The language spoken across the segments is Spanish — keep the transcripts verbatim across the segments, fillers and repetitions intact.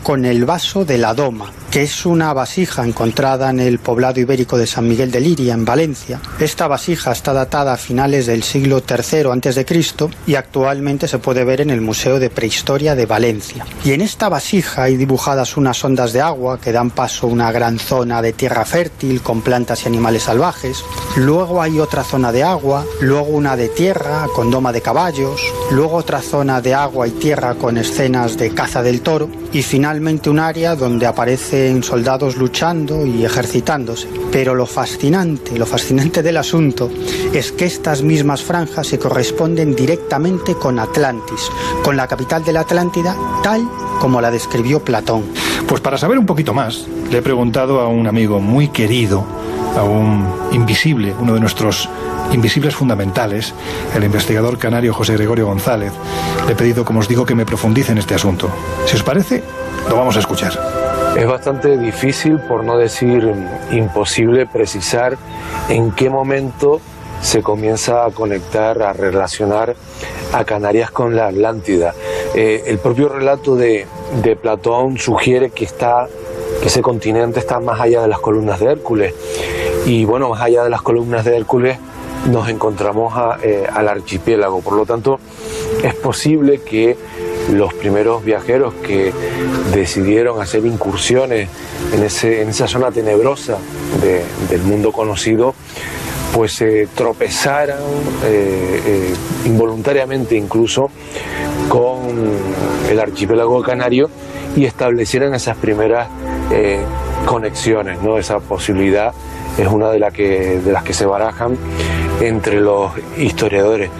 con el vaso de la Doma, que es una vasija encontrada en el poblado ibérico de San Miguel de Liria, en Valencia. Esta vasija está datada a finales del siglo tercero antes de Cristo y actualmente se puede ver en el Museo de Prehistoria de Valencia. Y en esta vasija hay dibujadas unas ondas de agua que dan paso a una gran zona de tierra fértil con plantas y animales salvajes. Luego hay otra zona de agua, luego una de tierra con doma de caballos, luego otra zona de agua y tierra con escenas de caza del toro y finalmente un área donde aparecen soldados luchando y ejercitándose. Pero lo fascinante, lo fascinante del asunto es que estas mismas franjas se corresponden directamente con Atlantis, con la capital de la Atlántida tal como la describió Platón. Pues para saber un poquito más, le he preguntado a un amigo muy querido, a un invisible, uno de nuestros invisibles fundamentales, el investigador canario José Gregorio González. Le he pedido, como os digo, que me profundice en este asunto. Si os parece, lo vamos a escuchar. Es bastante difícil, por no decir imposible, precisar en qué momento se comienza a conectar, a relacionar a Canarias con la Atlántida. Eh, el propio relato de, de Platón sugiere que, está, que ese continente está más allá de las columnas de Hércules. Y bueno, más allá de las columnas de Hércules nos encontramos a, eh, al archipiélago. Por lo tanto, es posible que los primeros viajeros que decidieron hacer incursiones en, ese, en esa zona tenebrosa de, del mundo conocido, pues se eh, tropezaran eh, eh, involuntariamente incluso con el archipiélago canario y establecieran esas primeras eh, conexiones, ¿no? Esa posibilidad es una de, la que, de las que se barajan entre los historiadores.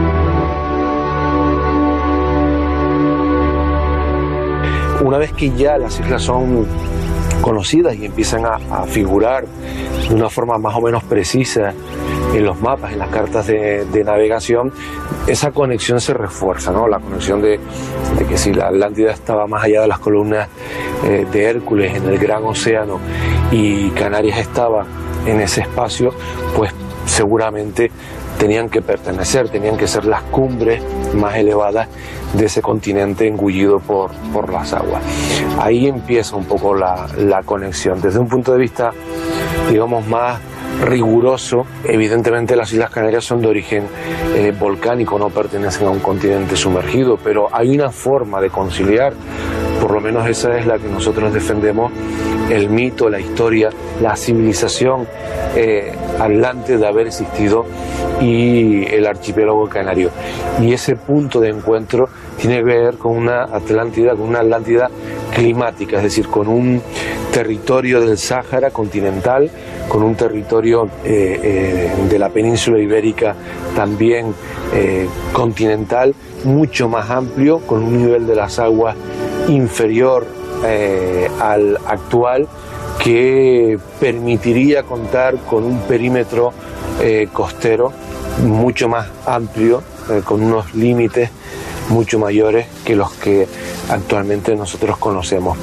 Una vez que ya las islas son conocidas y empiezan a, a figurar de una forma más o menos precisa en los mapas, en las cartas de, de navegación, esa conexión se refuerza, ¿no? La conexión de, de que si la Atlántida estaba más allá de las columnas eh, de Hércules en el gran océano y Canarias estaba en ese espacio, pues seguramente tenían que pertenecer, tenían que ser las cumbres más elevadas de ese continente engullido por, por las aguas. Ahí empieza un poco la, la conexión. Desde un punto de vista, digamos, más riguroso, evidentemente las Islas Canarias son de origen eh, volcánico, no pertenecen a un continente sumergido, pero hay una forma de conciliar, por lo menos esa es la que nosotros defendemos, el mito, la historia, la civilización eh, atlante de haber existido y el archipiélago canario. Y ese punto de encuentro tiene que ver con una Atlántida, con una Atlántida climática, es decir, con un territorio del Sáhara continental, con un territorio eh, eh, de la península ibérica también eh, continental, mucho más amplio, con un nivel de las aguas inferior eh, al actual, que permitiría contar con un perímetro eh, costero mucho más amplio, eh, con unos límites mucho mayores que los que actualmente nosotros conocemos.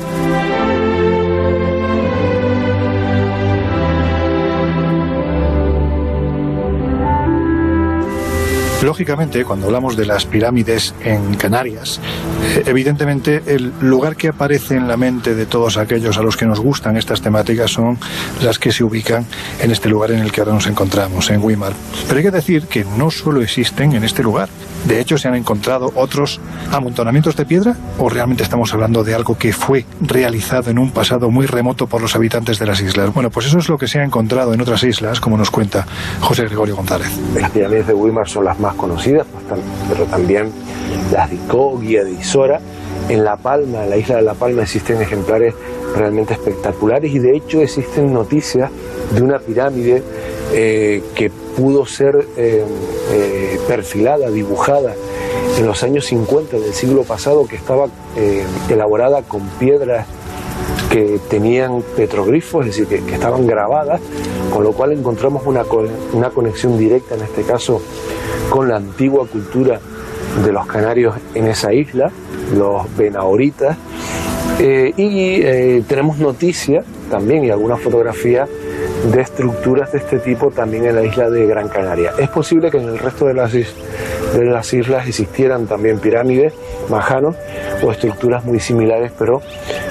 Lógicamente, cuando hablamos de las pirámides en Canarias, eh, evidentemente el lugar que aparece en la mente de todos aquellos a los que nos gustan estas temáticas son las que se ubican en este lugar en el que ahora nos encontramos, en Güímar. Pero hay que decir que no solo existen en este lugar. De hecho, se han encontrado otros amontonamientos de piedra, o realmente estamos hablando de algo que fue realizado en un pasado muy remoto por los habitantes de las islas. Bueno, pues eso es lo que se ha encontrado en otras islas, como nos cuenta José Gregorio González. Las pirámides de Güímar son las más conocidas, pero también las de Icogui, de Isora. En La Palma, en la isla de La Palma, existen ejemplares realmente espectaculares y de hecho existen noticias de una pirámide eh, que pudo ser eh, eh, perfilada, dibujada en los años cincuenta del siglo pasado, que estaba eh, elaborada con piedras que tenían petroglifos, es decir, que, que estaban grabadas, con lo cual encontramos una, una conexión directa, en este caso, con la antigua cultura de los canarios en esa isla, los benahoritas, eh, y eh, tenemos noticias también y algunas fotografías de estructuras de este tipo también en la isla de Gran Canaria. Es posible que en el resto de las, is de las islas existieran también pirámides, majanos o estructuras muy similares, pero